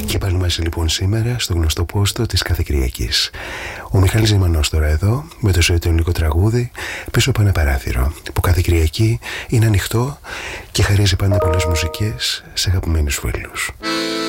Και πάλι μαζί λοιπόν σήμερα στο γνωστό πόστο της κάθε Κυριακής. Ο Μιχάλης Ζημανός τώρα εδώ με το ζωή του ελληνικό τραγούδι πίσω από ένα παράθυρο που κάθε Κυριακή είναι ανοιχτό και χαρίζει πάντα πολλές μουσικές σε αγαπημένους φίλους.